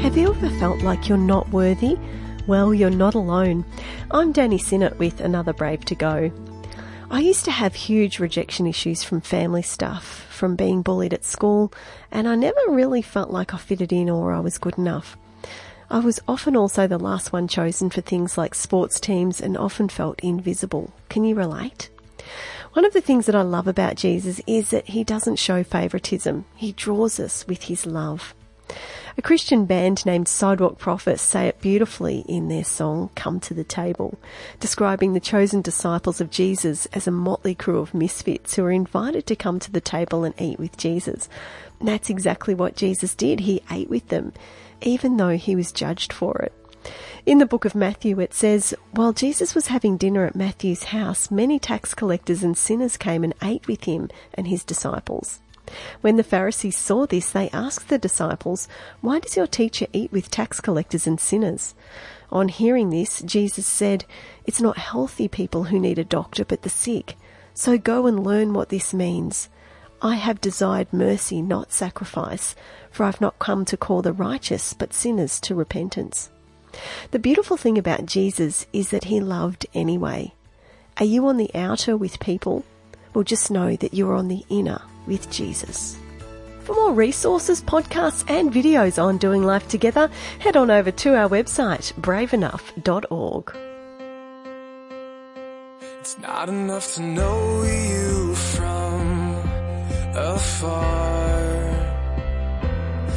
Have you ever felt like you're not worthy? Well, you're not alone. I'm Danny Sinnott with Another Brave to Go. I used to have huge rejection issues from family stuff, from being bullied at school, and I never really felt like I fitted in or I was good enough. I was often also the last one chosen for things like sports teams and often felt invisible. Can you relate? One of the things that I love about Jesus is that he doesn't show favouritism. He draws us with his love. A Christian band named Sidewalk Prophets say it beautifully in their song, Come to the Table, describing the chosen disciples of Jesus as a motley crew of misfits who are invited to come to the table and eat with Jesus. And that's exactly what Jesus did. He ate with them, even though he was judged for it. In the book of Matthew, it says, while Jesus was having dinner at Matthew's house, many tax collectors and sinners came and ate with him and his disciples. When the Pharisees saw this, they asked the disciples, why does your teacher eat with tax collectors and sinners? On hearing this, Jesus said, it's not healthy people who need a doctor, but the sick. So go and learn what this means. I have desired mercy, not sacrifice, for I've not come to call the righteous, but sinners to repentance. The beautiful thing about Jesus is that he loved anyway. Are you on the outer with people? Well, just know that you're on the inner with Jesus. For more resources, podcasts and videos on doing life together, head on over to our website, braveenough.org. It's not enough to know you from afar.